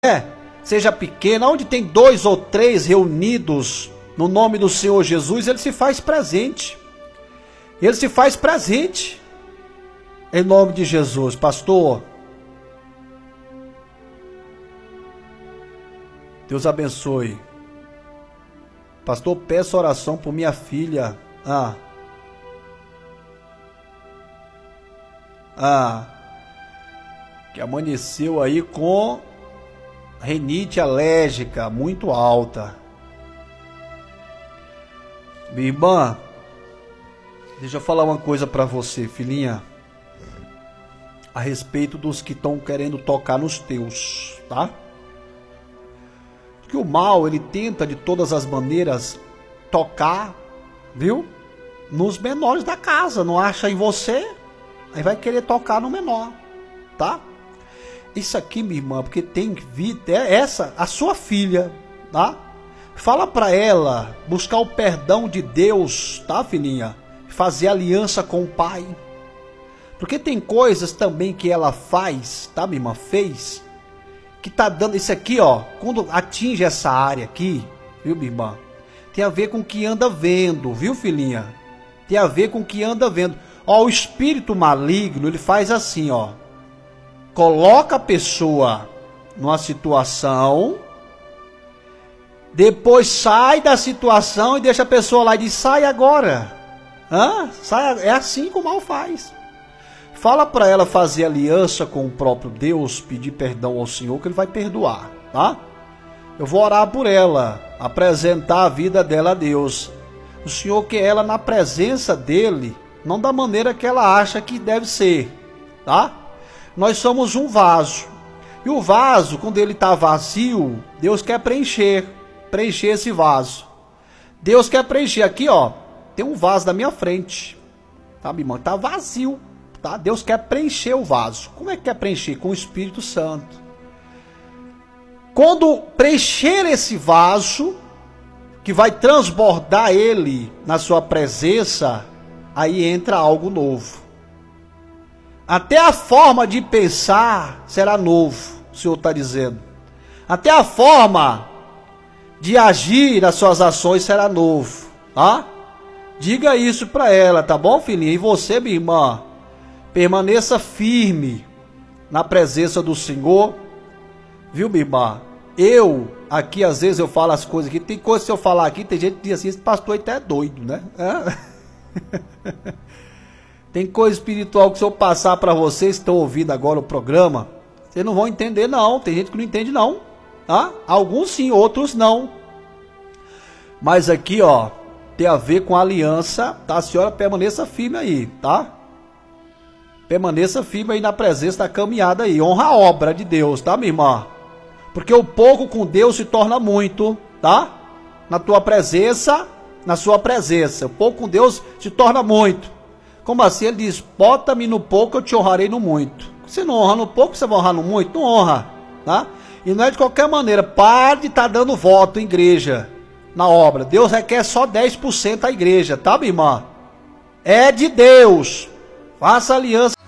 seja pequena, onde tem 2 ou 3 reunidos no nome do Senhor Jesus, Ele se faz presente. Ele se faz presente. Em nome de Jesus, pastor. Deus abençoe. Pastor, peço oração por minha filha. Que amanheceu aí com rinite alérgica muito alta. Minha irmã, deixa eu falar uma coisa para você, filhinha, a respeito dos que estão querendo tocar nos teus, tá? Porque o mal, ele tenta de todas as maneiras tocar, viu? Nos menores da casa, não acha em você, aí vai querer tocar no menor, tá? Isso aqui, minha irmã, porque tem vida, essa, a sua filha, tá? Fala para ela buscar o perdão de Deus, tá, filhinha? Fazer aliança com o pai. Porque tem coisas também que ela faz, tá, minha irmã? Fez, que tá dando isso aqui, ó. Quando atinge essa área aqui, viu, minha irmã? Tem a ver com o que anda vendo, viu, filhinha? Tem a ver com o que anda vendo. Ó, o espírito maligno, ele faz assim, ó. Coloca a pessoa numa situação, depois sai da situação e deixa a pessoa lá e diz, sai agora. Sai, é assim que o mal faz. Fala para ela fazer aliança com o próprio Deus, pedir perdão ao Senhor, que Ele vai perdoar, tá? Eu vou orar por ela, apresentar a vida dela a Deus. O Senhor quer ela na presença dEle, não da maneira que ela acha que deve ser, tá? Nós somos um vaso, e o vaso, quando ele está vazio, Deus quer preencher esse vaso. Deus quer preencher, aqui ó, tem um vaso na minha frente, tá, minha irmã? Está vazio. Tá? Deus quer preencher o vaso. Como é que quer preencher? Com o Espírito Santo. Quando preencher esse vaso, que vai transbordar ele na sua presença, aí entra algo novo. Até a forma de pensar será novo, o Senhor está dizendo. Até a forma de agir nas suas ações será novo. Tá? Diga isso para ela, tá bom, filhinha? E você, minha irmã? Permaneça firme na presença do Senhor, viu, minha irmã? Eu, aqui às vezes eu falo as coisas aqui, tem coisa que eu falar aqui, tem gente que diz assim, esse pastor até é doido, né? Tem coisa espiritual que se eu passar para vocês que estão ouvindo agora o programa, vocês não vão entender não, tem gente que não entende não, tá? Alguns sim, outros não. Mas aqui ó, tem a ver com a aliança, tá? A senhora permaneça firme aí, tá? Permaneça firme aí na presença da caminhada aí. Honra a obra de Deus, tá, minha irmã? Porque o pouco com Deus se torna muito, tá? Na tua presença, na sua presença. O pouco com Deus se torna muito. Como assim? Ele diz, bota-me no pouco, eu te honrarei no muito. Você não honra no pouco, você vai honrar no muito? Não honra, tá? E não é de qualquer maneira. Pare de estar dando voto em igreja, na obra. Deus requer só 10% à igreja, tá, minha irmã? É de Deus. Faça aliança.